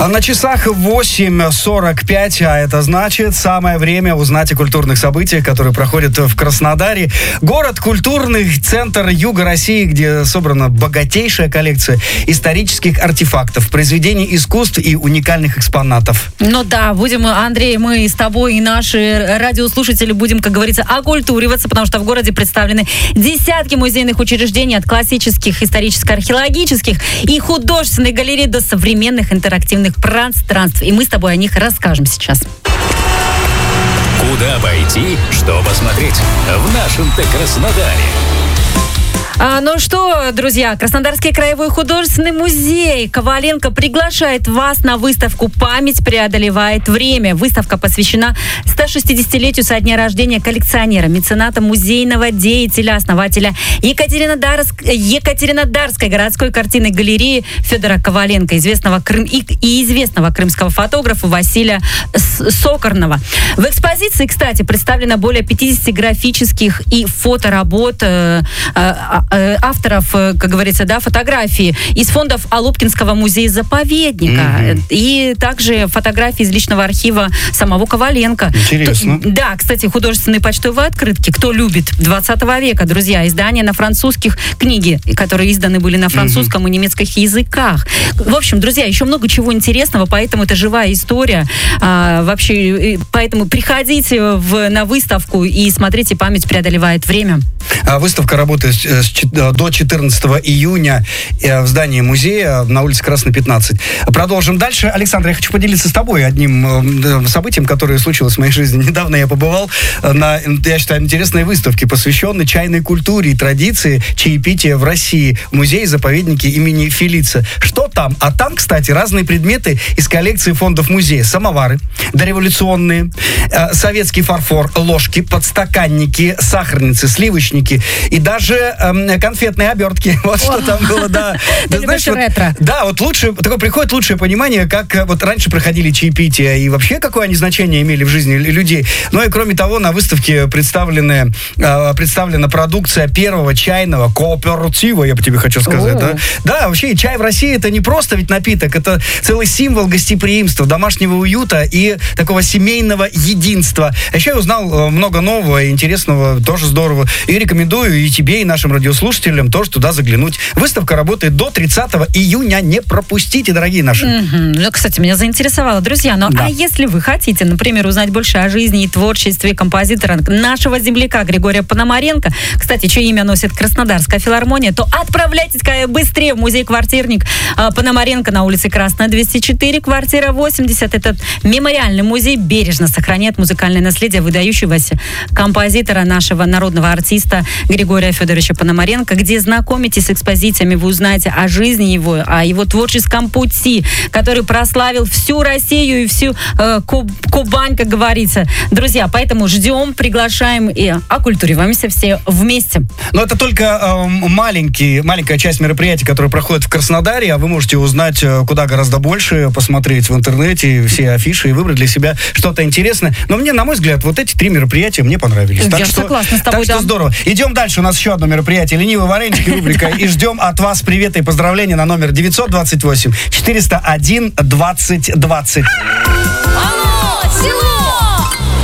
На часах 8:45, а это значит самое время узнать о культурных событиях, которые проходят в Краснодаре. Город — культурный центр юга России, где собрана богатейшая коллекция исторических артефактов, произведений искусств и уникальных экспонатов. Ну да, будем, Андрей, мы с тобой и наши радиослушатели будем, как говорится, окультуриваться, потому что в городе представлены десятки музейных учреждений от классических, историческо-археологических и художественных галерей до современных интерактивных пространств. И мы с тобой о них расскажем сейчас. Куда пойти, что посмотреть в нашем-то Краснодаре? Ну что, друзья, Краснодарский краевой художественный музей Коваленко приглашает вас на выставку «Память преодолевает время». Выставка посвящена 160-летию со дня рождения коллекционера, мецената, музейного деятеля, основателя Екатеринодарской городской картинной галереи Федора Коваленко, известного крымского фотографа Василия Сокорного. В экспозиции, кстати, представлено более 50 графических и фоторабот авторов, как говорится, да, фотографии из фондов Алупкинского музея-заповедника. И также фотографии из личного архива самого Коваленко. Интересно. Да, кстати, художественные почтовые открытки. Кто любит 20 века, друзья, издания на французских, книги, которые изданы были на французском и немецких языках. В общем, друзья, еще много чего интересного, поэтому это живая история. Вообще, поэтому приходите на выставку и смотрите «Память преодолевает время». Выставка работает до 14 июня в здании музея на улице Красной, 15. Продолжим дальше. Александр, я хочу поделиться с тобой одним событием, которое случилось в моей жизни. Недавно я побывал на, я считаю, интересной выставке, посвященной чайной культуре и традиции чаепития в России. В музее-заповеднике имени Фелица. Что там? А там, кстати, разные предметы из коллекции фондов музея. Самовары дореволюционные, советский фарфор, ложки, подстаканники, сахарницы, сливочники и даже конфетные обертки. Вот что там было, да. Ты знаешь, ретро. Да, вот лучше, такое приходит лучшее понимание, как вот раньше проходили чаепития и вообще какое они значение имели в жизни людей. Ну и кроме того, на выставке представлена продукция первого чайного кооператива, я бы тебе хочу сказать, да. Да, вообще чай в России это не просто ведь напиток, это целый символ гостеприимства, домашнего уюта и такого семейного единства. А еще я узнал много нового и интересного, тоже здорово. И рекомендую и тебе, и нашим радиослушателям тоже туда заглянуть. Выставка работает до 30 июня. Не пропустите, дорогие наши. Ну, кстати, меня заинтересовало. Друзья, а если вы хотите, например, узнать больше о жизни и творчестве композитора нашего земляка Григория Пономаренко, кстати, чье имя носит Краснодарская филармония, то отправляйтесь быстрее в музей-квартирник Пономаренко на улице Красная, 204, квартира 80. Этот мемориальный музей бережно сохраняет музыкальное наследие выдающегося композитора, нашего народного артиста Григория Федоровича Пономаренко, где знакомитесь с экспозициями, вы узнаете о жизни его, о его творческом пути, который прославил всю Россию и всю Кубань, как говорится. Друзья, поэтому ждем, приглашаем и окультуриваемся все вместе. Но это только маленькая часть мероприятий, которые проходят в Краснодаре, а вы можете узнать куда гораздо больше, посмотреть в интернете все афиши и выбрать для себя что-то интересное. Но мне, на мой взгляд, вот эти 3 мероприятия мне понравились. Я согласна с тобой, так что здорово. Идем дальше. У нас еще одно мероприятие. «Ленивый вареничек» рубрика. И ждем от вас привета и поздравления на номер 928 401 2020.